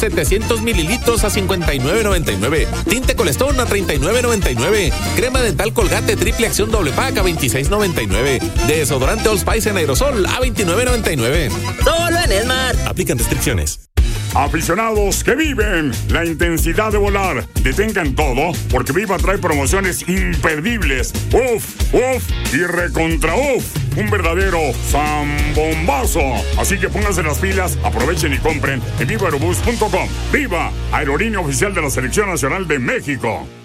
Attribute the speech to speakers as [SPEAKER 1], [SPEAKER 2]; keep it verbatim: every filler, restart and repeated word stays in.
[SPEAKER 1] setecientos mililitros a cincuenta y nueve noventa y nueve. Tinte Colestón a treinta y nueve noventa y nueve. Crema dental Colgate triple acción doble pack a veintiséis noventa y nueve. Desodorante Old Spice en aerosol a veintinueve noventa y nueve.
[SPEAKER 2] Solo en Esmar.
[SPEAKER 1] Aplican restricciones.
[SPEAKER 3] Aficionados que viven la intensidad de volar, detengan todo porque Viva trae promociones imperdibles. Uf, uf y recontra uf. Un verdadero zambombazo. Así que pónganse las pilas, aprovechen y compren en viva aerobús punto com. ¡Viva! Aerolínea oficial de la Selección Nacional de México.